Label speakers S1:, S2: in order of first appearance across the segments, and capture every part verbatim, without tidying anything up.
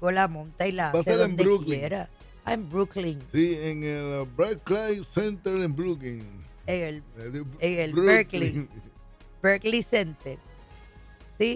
S1: Rico la monta y la
S2: Va a
S1: hace
S2: ser en
S1: donde
S2: Brooklyn.
S1: quiera. Ah, en Brooklyn.
S2: Sí, en el uh, Berkeley Center en Brooklyn.
S1: En el,
S2: Eh, de-
S1: en el
S2: Brooklyn.
S1: Berkeley. Berkeley Center. ¿Sí?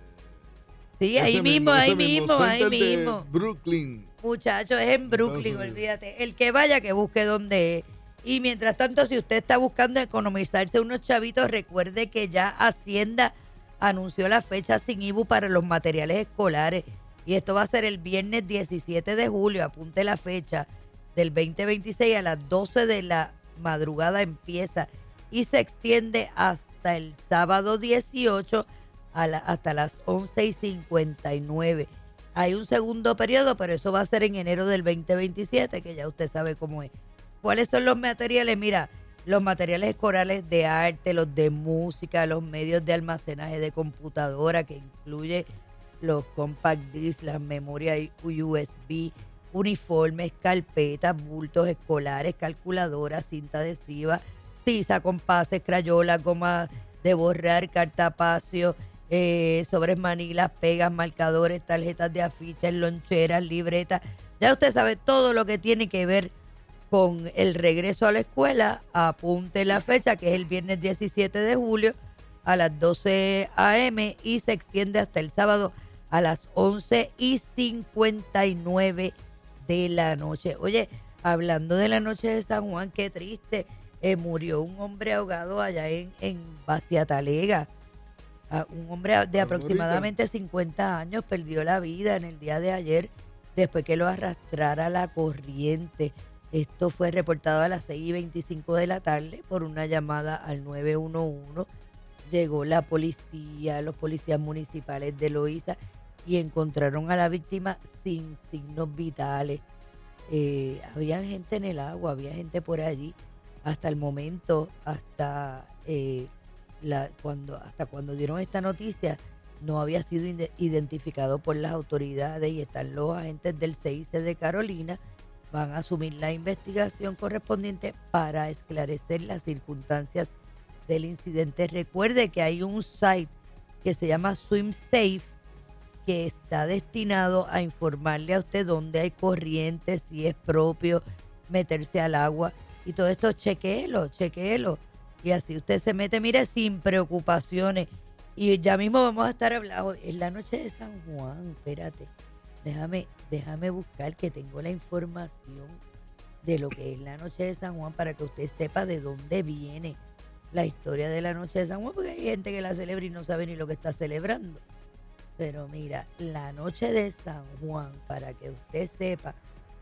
S1: Sí,
S2: Ese
S1: ahí mismo, ahí
S2: ese
S1: mismo, ahí
S2: Center de
S1: mismo.
S2: Brooklyn.
S1: Muchachos, es en Brooklyn,
S2: Estados Unidos.
S1: olvídate. El que vaya, que busque dónde es. Y mientras tanto, si usted está buscando economizarse unos chavitos, recuerde que ya Hacienda anunció la fecha sin I V U para los materiales escolares. Y esto va a ser el viernes diecisiete de julio. Apunte la fecha del veinte veintiséis a las doce de la madrugada empieza. Y se extiende hasta el sábado dieciocho a la- hasta las once y cincuenta y nueve. Hay un segundo periodo, pero eso va a ser en enero del veinte veintisiete, que ya usted sabe cómo es. ¿Cuáles son los materiales? Mira, los materiales escolares de arte, los de música, los medios de almacenaje de computadora, que incluye los compact discs, las memorias U S B, uniformes, carpetas, bultos escolares, calculadoras, cinta adhesiva, tiza, compases, crayolas, goma de borrar, cartapacio, eh, sobres manilas, pegas, marcadores, tarjetas de afiches, loncheras, libretas. Ya usted sabe todo lo que tiene que ver con el regreso a la escuela. Apunte la fecha, que es el viernes diecisiete de julio a las doce a eme y se extiende hasta el sábado a las once y cincuenta y nueve de la noche. Oye, hablando de la noche de San Juan, qué triste. Eh, murió un hombre ahogado allá en, en Baciatalega. Ah, un hombre de aproximadamente cincuenta años perdió la vida en el día de ayer después que lo arrastrara la corriente. Esto fue reportado a las seis y veinticinco de la tarde por una llamada al nueve uno uno. Llegó la policía, los policías municipales de Loíza y encontraron a la víctima sin signos vitales. Eh, había gente en el agua, había gente por allí. Hasta el momento, hasta eh, la, cuando hasta cuando dieron esta noticia, no había sido ide- identificado por las autoridades y están los agentes del C I C de Carolina. Van a asumir la investigación correspondiente para esclarecer las circunstancias del incidente. Recuerde que hay un site que se llama Swim Safe, que está destinado a informarle a usted dónde hay corriente, si es propio meterse al agua. Y todo esto, chequéelo, chequéelo. Y así usted se mete, mire, sin preocupaciones. Y ya mismo vamos a estar hablando. Es la noche de San Juan, espérate. Déjame, déjame buscar, que tengo la información de lo que es la noche de San Juan para que usted sepa de dónde viene la historia de la noche de San Juan, porque hay gente que la celebra y no sabe ni lo que está celebrando. Pero mira, la noche de San Juan, para que usted sepa,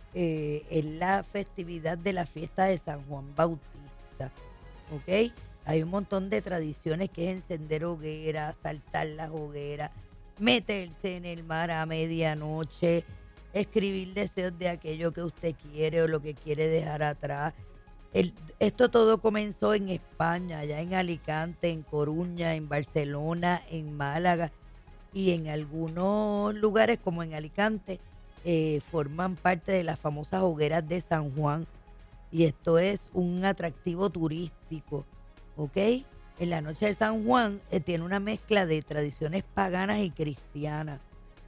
S1: eh, es la festividad de la fiesta de San Juan Bautista, ¿ok? Hay un montón de tradiciones, que es encender hogueras, saltar las hogueras, meterse en el mar a medianoche, escribir deseos de aquello que usted quiere o lo que quiere dejar atrás. El- esto todo comenzó en España, allá en Alicante, en Coruña, en Barcelona, en Málaga y en algunos lugares como en Alicante eh, forman parte de las famosas hogueras de San Juan, y esto es un atractivo turístico, ¿ok? En la noche de San Juan eh, tiene una mezcla de tradiciones paganas y cristianas.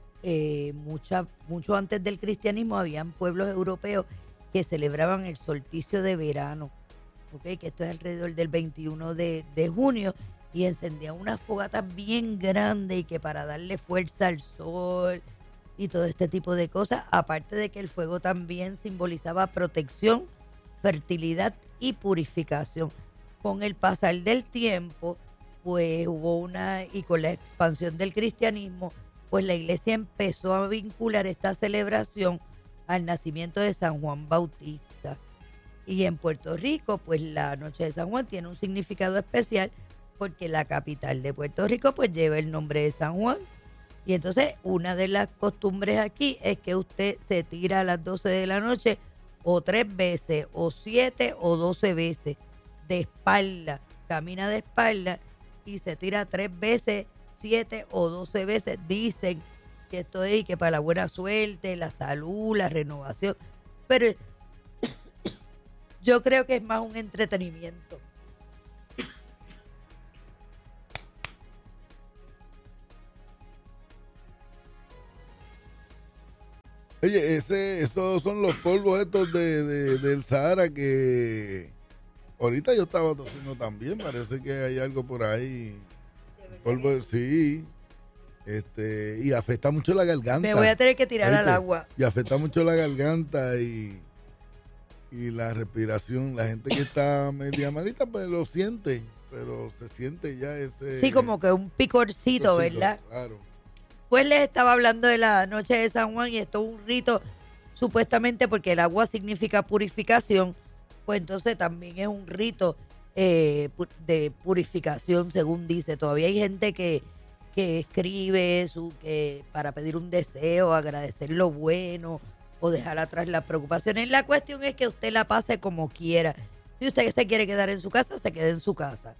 S1: Eh, mucha, mucho antes del cristianismo habían pueblos europeos que celebraban el solsticio de verano, ¿ok? Que esto es alrededor del veintiuno de, de junio, y encendían unas fogatas bien grandes y que para darle fuerza al sol y todo este tipo de cosas, aparte de que el fuego también simbolizaba protección, fertilidad y purificación. Con el pasar del tiempo, pues hubo una, y con la expansión del cristianismo, pues la iglesia empezó a vincular esta celebración al nacimiento de San Juan Bautista. Y en Puerto Rico, pues la noche de San Juan tiene un significado especial porque la capital de Puerto Rico pues lleva el nombre de San Juan. Y entonces una de las costumbres aquí es que usted se tira a las doce de la noche o tres veces, o siete o doce veces de espalda, camina de espalda y se tira tres veces, siete o doce veces. Dicen que esto es que para la buena suerte, la salud, la renovación, pero yo creo que es más un entretenimiento.
S2: Oye, ese, esos son los polvos estos de, de- del Sahara que ahorita yo estaba tosiendo también. Parece que hay algo por ahí. Polvo, de- sí. Este, y afecta mucho la garganta.
S1: Me voy a tener que tirar
S2: ¿Oíste?
S1: al agua.
S2: Y afecta mucho la garganta y, y la respiración. La gente que está media malita, pues lo siente, pero se siente ya ese...
S1: Sí, como que un picorcito,
S2: picorcito,
S1: ¿verdad?
S2: Claro.
S1: Pues les estaba hablando de la noche de San Juan y esto es un rito supuestamente porque el agua significa purificación, pues entonces también es un rito eh, pu- de purificación, según dice. Todavía hay gente que, que escribe su, que para pedir un deseo, agradecer lo bueno o dejar atrás las preocupaciones. La cuestión es que usted la pase como quiera. Si usted se quiere quedar en su casa, se quede en su casa.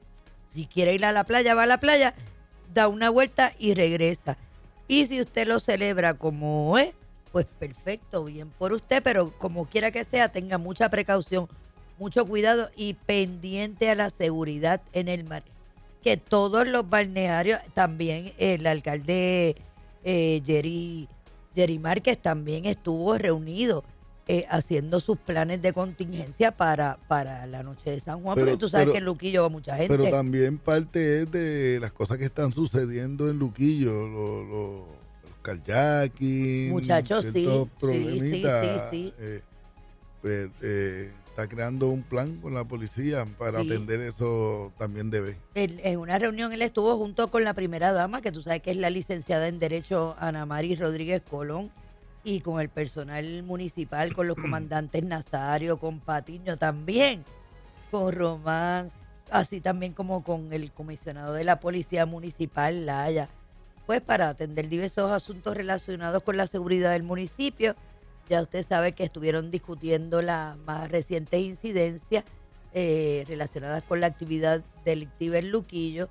S1: Si quiere ir a la playa, va a la playa, da una vuelta y regresa. Y si usted lo celebra como es, pues perfecto, bien por usted, pero como quiera que sea, tenga mucha precaución, mucho cuidado y pendiente a la seguridad en el mar. Que todos los balnearios, también el alcalde eh, Jerry, Jerry Márquez también estuvo reunido eh, haciendo sus planes de contingencia para, para la noche de San Juan,
S2: Pero-
S1: porque tú sabes
S2: pero-
S1: que en Luquillo va mucha gente.
S2: Pero también parte es de las cosas que están sucediendo en Luquillo, los, los, los kayaking,
S1: Muchachos, sí,
S2: ciertos
S1: sí,
S2: problemitas,
S1: sí, sí, sí.
S2: eh, pues, eh, está creando un plan con la policía para
S1: Sí.
S2: atender eso también debe.
S1: En, en una reunión él estuvo junto con la primera dama, que tú sabes que es la licenciada en Derecho Ana Maris Rodríguez Colón, y con el personal municipal, con los comandantes Nazario, con Patiño también, con Román, así también como con el comisionado de la Policía Municipal, Laya, pues para atender diversos asuntos relacionados con la seguridad del municipio. Ya usted sabe que estuvieron discutiendo las más recientes incidencias eh, relacionadas con la actividad delictiva en Luquillo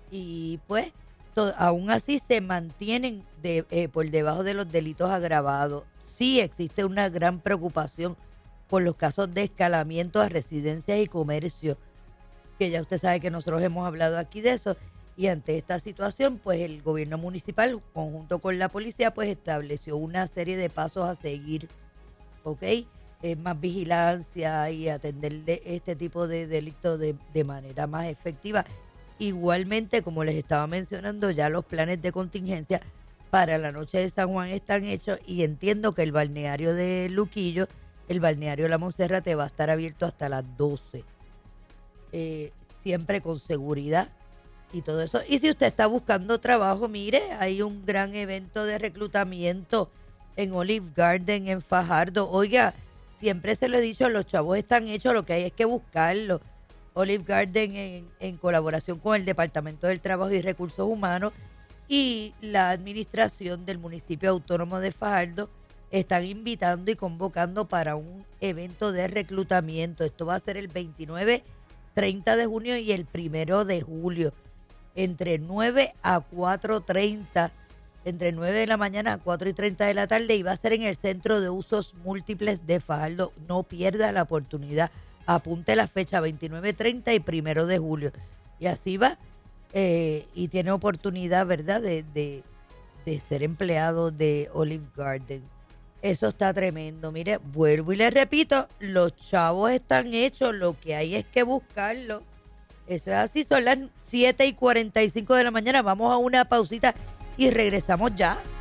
S1: y pues to- aún así se mantienen de, eh, por debajo de los delitos agravados. Sí existe una gran preocupación por los casos de escalamiento a residencias y comercios, que ya usted sabe que nosotros hemos hablado aquí de eso, y ante esta situación, pues el gobierno municipal, conjunto con la policía, pues estableció una serie de pasos a seguir, ¿ok? Eh, más vigilancia y atender de este tipo de delitos de, de manera más efectiva. Igualmente, como les estaba mencionando, ya los planes de contingencia para la noche de San Juan están hechos y entiendo que el balneario de Luquillo, el balneario La Monserrate va a estar abierto hasta las doce. Eh, siempre con seguridad y todo eso. Y si usted está buscando trabajo, mire, hay un gran evento de reclutamiento en Olive Garden, en Fajardo. Oiga, siempre se lo he dicho, los chavos están hechos, lo que hay es que buscarlo. Olive Garden en, en colaboración con el Departamento del Trabajo y Recursos Humanos y la administración del municipio autónomo de Fajardo están invitando y convocando para un evento de reclutamiento. Esto va a ser el veintinueve, treinta de junio y el primero de julio, entre nueve a cuatro treinta, entre nueve de la mañana a cuatro y treinta de la tarde, y va a ser en el Centro de Usos Múltiples de Fajardo. No pierda la oportunidad. Apunte la fecha, veintinueve, treinta y primero de julio. Y así va. Eh, y tiene oportunidad, ¿verdad?, de, de, de ser empleado de Olive Garden. Eso está tremendo. Mire, vuelvo y le repito, los chavos están hechos, lo que hay es que buscarlo. Eso es así, son las siete y cuarenta y cinco de la mañana. Vamos a una pausita y regresamos ya.